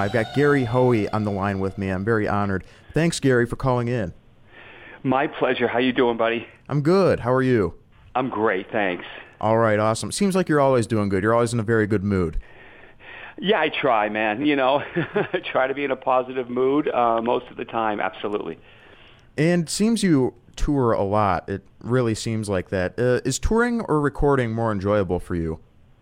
I've got Gary Hoey on the line with me. I'm very honored. Thanks, Gary, for calling in. My pleasure. How you doing, buddy? I'm good. How are you? I'm great, thanks. All right, awesome. Seems like you're always doing good. You're always in a very good mood. Yeah, I try, man. I try to be in a positive mood most of the time, absolutely. And seems you tour a lot. It really seems like that. Is touring or recording more enjoyable for you?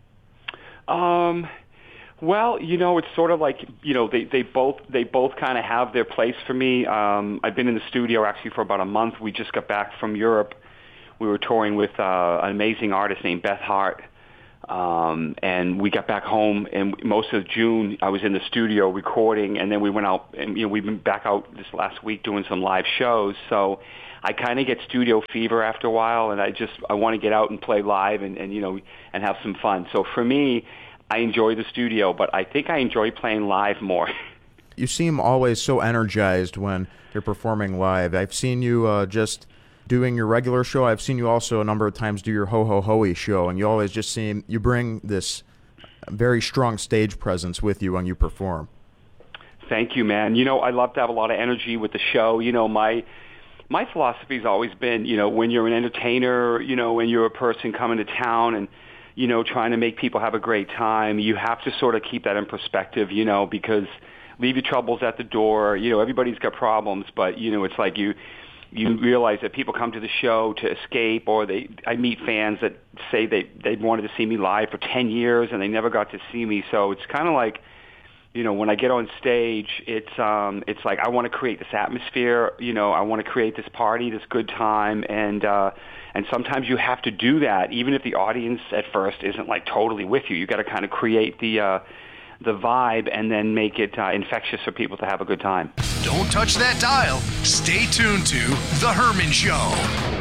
Well, it's sort of like, they both kind of have their place for me. I've been in the studio actually for about a month. We just got back from Europe. We were touring with an amazing artist named Beth Hart. And we got back home, and most of June I was in the studio recording, and then we went out, and we've been back out this last week doing some live shows. So I kind of get studio fever after a while, and I want to get out and play live and have some fun. So for me, I enjoy the studio, but I think I enjoy playing live more. You seem always so energized when you're performing live. I've seen you just doing your regular show. I've seen you also a number of times do your Ho Ho Hoey show, and you always just seem, you bring this very strong stage presence with you when you perform. Thank you, man. I love to have a lot of energy with the show. My philosophy's always been, when you're an entertainer, when you're a person coming to town and, trying to make people have a great time, you have to sort of keep that in perspective, because leave your troubles at the door. Everybody's got problems, but, it's like you realize that people come to the show to escape, or I meet fans that say they wanted to see me live for 10 years and they never got to see me. So it's kind of like, when I get on stage, it's like I want to create this atmosphere. I want to create this party, this good time, and sometimes you have to do that, even if the audience at first isn't like totally with you. You got to kind of create the vibe and then make it infectious for people to have a good time. Don't touch that dial. Stay tuned to The Herman Show.